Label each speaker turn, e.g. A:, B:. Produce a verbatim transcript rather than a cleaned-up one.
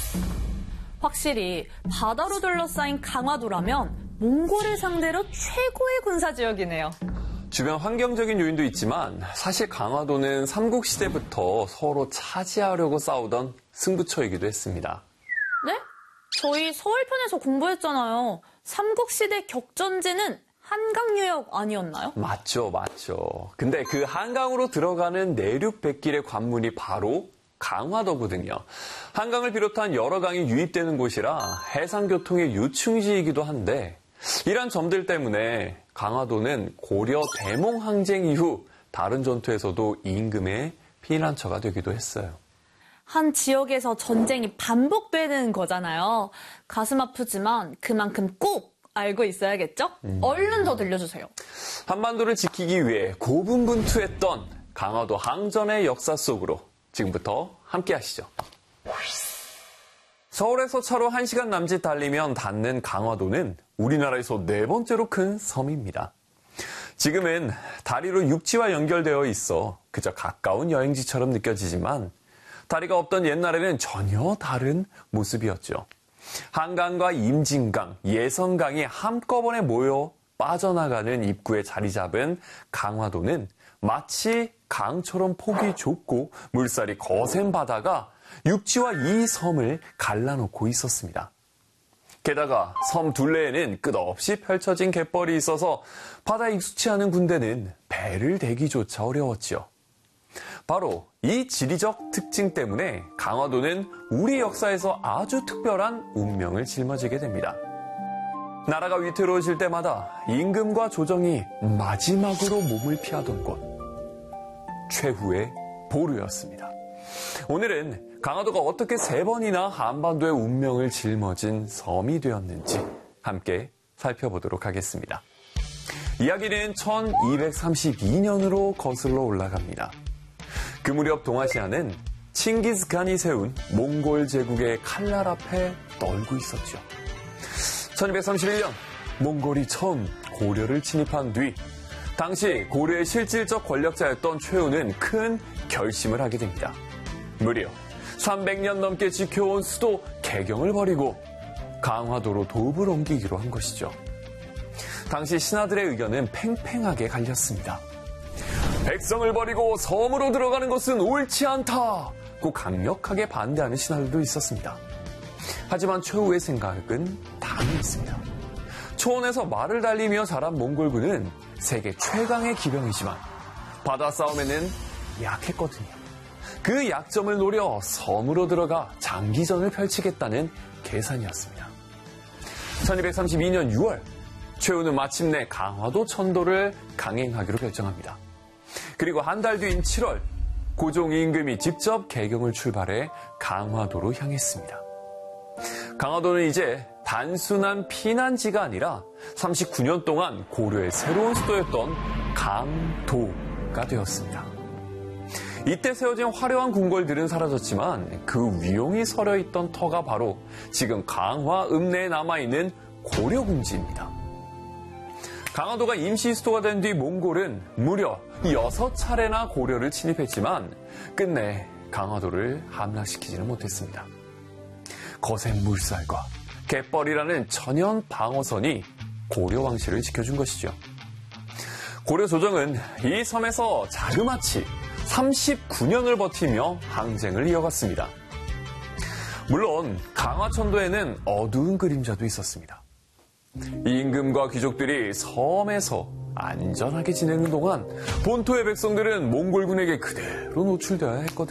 A: 확실히 바다로 둘러싸인 강화도라면 몽골을 상대로 최고의 군사지역이네요.
B: 주변 환경적인 요인도 있지만 사실 강화도는 삼국시대부터 서로 차지하려고 싸우던 승부처이기도 했습니다.
A: 네? 저희 서울편에서 공부했잖아요. 삼국시대 격전지는 한강유역 아니었나요?
B: 맞죠, 맞죠. 근데 그 한강으로 들어가는 내륙 백길의 관문이 바로 강화도거든요. 한강을 비롯한 여러 강이 유입되는 곳이라 해상교통의 요충지이기도 한데 이런 점들 때문에 강화도는 고려 대몽항쟁 이후 다른 전투에서도 임금의 피난처가 되기도 했어요.
A: 한 지역에서 전쟁이 반복되는 거잖아요. 가슴 아프지만 그만큼 꼭 알고 있어야겠죠? 음. 얼른 더 들려주세요.
B: 한반도를 지키기 위해 고분분투했던 강화도 항전의 역사 속으로 지금부터 함께 하시죠. 서울에서 차로 한 시간 남짓 달리면 닿는 강화도는 우리나라에서 네 번째로 큰 섬입니다. 지금은 다리로 육지와 연결되어 있어 그저 가까운 여행지처럼 느껴지지만 다리가 없던 옛날에는 전혀 다른 모습이었죠. 한강과 임진강, 예성강이 한꺼번에 모여 빠져나가는 입구에 자리 잡은 강화도는 마치 강처럼 폭이 좁고 물살이 거센 바다가 육지와 이 섬을 갈라놓고 있었습니다. 게다가 섬 둘레에는 끝없이 펼쳐진 갯벌이 있어서 바다에 익숙치 않은 군대는 배를 대기조차 어려웠지요. 바로 이 지리적 특징 때문에 강화도는 우리 역사에서 아주 특별한 운명을 짊어지게 됩니다. 나라가 위태로워질 때마다 임금과 조정이 마지막으로 몸을 피하던 곳, 최후의 보루였습니다. 오늘은 강화도가 어떻게 세 번이나 한반도의 운명을 짊어진 섬이 되었는지 함께 살펴보도록 하겠습니다. 이야기는 천이백삼십이 년으로 거슬러 올라갑니다. 그 무렵 동아시아는 칭기즈칸이 세운 몽골 제국의 칼날 앞에 떨고 있었죠. 천이백삼십일 년 몽골이 처음 고려를 침입한 뒤 당시 고려의 실질적 권력자였던 최후는 큰 결심을 하게 됩니다. 무려 삼백 년 넘게 지켜온 수도 개경을 버리고 강화도로 도읍을 옮기기로 한 것이죠. 당시 신하들의 의견은 팽팽하게 갈렸습니다. 백성을 버리고 섬으로 들어가는 것은 옳지 않다고 강력하게 반대하는 신하들도 있었습니다. 하지만 최후의 생각은 다르겠습니다. 초원에서 말을 달리며 자란 몽골군은 세계 최강의 기병이지만 바다 싸움에는 약했거든요. 그 약점을 노려 섬으로 들어가 장기전을 펼치겠다는 계산이었습니다. 천이백삼십이 년 유월, 최후는 마침내 강화도 천도를 강행하기로 결정합니다. 그리고 한 달 뒤인 칠월, 고종 임금이 직접 개경을 출발해 강화도로 향했습니다. 강화도는 이제 단순한 피난지가 아니라 삼십구 년 동안 고려의 새로운 수도였던 강도가 되었습니다. 이때 세워진 화려한 궁궐들은 사라졌지만 그 위용이 서려있던 터가 바로 지금 강화 읍내에 남아있는 고려궁지입니다. 강화도가 임시 수도가 된 뒤 몽골은 무려 여섯 차례나 고려를 침입했지만 끝내 강화도를 함락시키지는 못했습니다. 거센 물살과 갯벌이라는 천연 방어선이 고려 왕실을 지켜준 것이죠. 고려 조정은 이 섬에서 자그마치 삼십구 년을 버티며 항쟁을 이어갔습니다. 물론 강화천도에는 어두운 그림자도 있었습니다. 임금과 귀족들이 섬에서 안전하게 지내는 동안 본토의 백성들은 몽골군에게 그대로 노출되어야 했거든요.